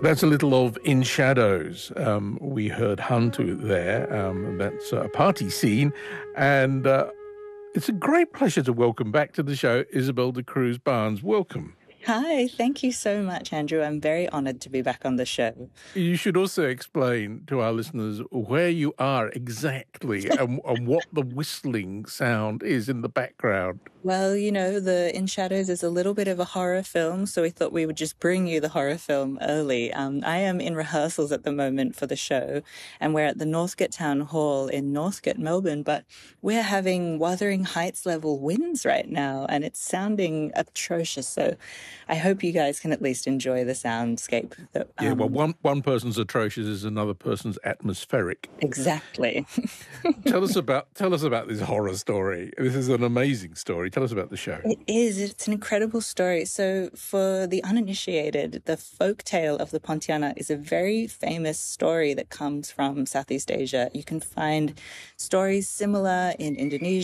That's a little of In Shadows. We heard Hantu there. That's a party scene. And it's a great pleasure to welcome back to the show Isabel de Cruz Barnes. Welcome. Hi, thank you so much, Andrew. I'm very honored to be back on the show. You should also explain to our listeners where you are exactly and what the whistling sound is in the background. Well, you know, the In Shadows is a little bit of a horror film, so we thought we would just bring you the horror film early. I am in rehearsals at the moment for the show, and we're at the Northcote Town Hall in Northcote, Melbourne, but we're having Wuthering Heights level winds right now, and it's sounding atrocious, so I hope you guys can at least enjoy the soundscape. Well, one person's atrocious is another person's atmospheric. Exactly. Tell us about this horror story. This is an amazing story. Tell us about the show. It is. It's an incredible story. So for the uninitiated, the folk tale of the Pontianak is a very famous story that comes from Southeast Asia. You can find stories similar in Indonesia,